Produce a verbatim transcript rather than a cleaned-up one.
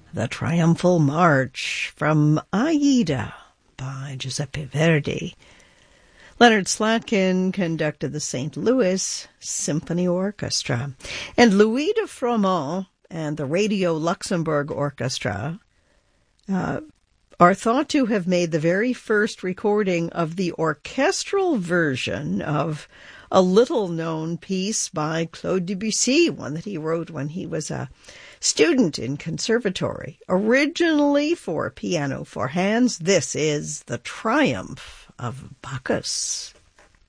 The Triumphal March from Aida by Giuseppe Verdi. Leonard Slatkin conducted the Saint Louis Symphony Orchestra, and Louis de Froment and the Radio Luxembourg Orchestra uh, are thought to have made the very first recording of the orchestral version of a little-known piece by Claude Debussy, one that he wrote when he was a student in conservatory. Originally for piano four hands, this is The Triumph of Bacchus.